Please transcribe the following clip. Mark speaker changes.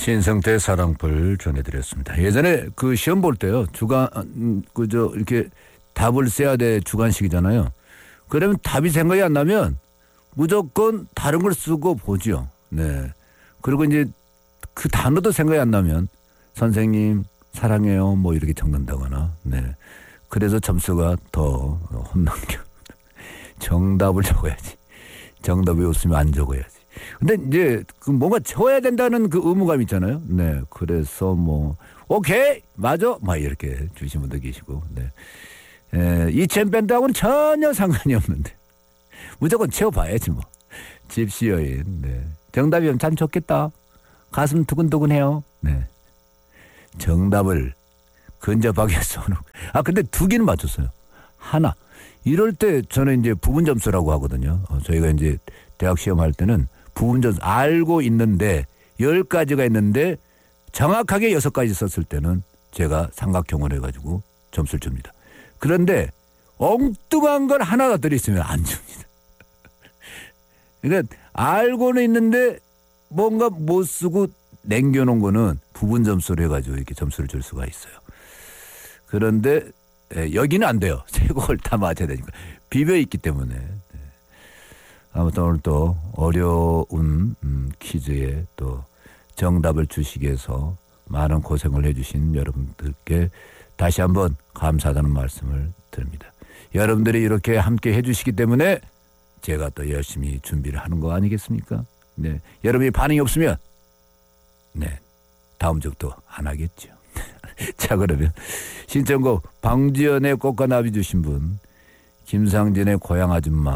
Speaker 1: 신성태 사랑풀 전해드렸습니다. 예전에 그 시험 볼 때요. 주간, 이렇게 답을 써야 돼 주관식이잖아요. 그러면 답이 생각이 안 나면 무조건 다른 걸 쓰고 보죠. 네. 그리고 이제 그 단어도 생각이 안 나면 선생님 사랑해요 뭐 이렇게 적는다거나. 네. 그래서 점수가 더 혼난겨. 정답을 적어야지. 정답 외웠으면 안 적어야지. 근데 이제 그 뭔가 채워야 된다는 그 의무감 있잖아요. 네. 그래서 뭐 오케이 맞아 막 이렇게 주신 분도 계시고. 네. 이첸 밴드하고는 전혀 상관이 없는데 무조건 채워봐야지 뭐. 집시 여인. 네. 정답이면 참 좋겠다. 가슴 두근두근해요. 네. 정답을 근접하게 쏘는. 근데 두 개는 맞췄어요. 하나. 이럴 때 저는 이제 부분 점수라고 하거든요. 저희가 이제 대학 시험할 때는 부분 점수 알고 있는데 10가지가 있는데 정확하게 6가지 썼을 때는 제가 삼각형을 해가지고 점수를 줍니다. 그런데 엉뚱한 걸 하나 더 들어있으면 안 줍니다. 그러니까 알고는 있는데 뭔가 못 쓰고 남겨놓은 거는 부분 점수를 해가지고 이렇게 점수를 줄 수가 있어요. 그런데 여기는 안 돼요. 세 곡을 다 맞춰야 되니까. 비벼있기 때문에. 아무튼 오늘 또 어려운 퀴즈에 또 정답을 주시기 위해서 많은 고생을 해주신 여러분들께 다시 한번 감사하다는 말씀을 드립니다. 여러분들이 이렇게 함께 해주시기 때문에 제가 또 열심히 준비를 하는 거 아니겠습니까? 네. 여러분이 반응이 없으면 네. 다음 주부터 안 하겠죠. 자, 그러면 신청곡 방지연의 꽃과 나비 주신 분, 김상진의 고향 아줌마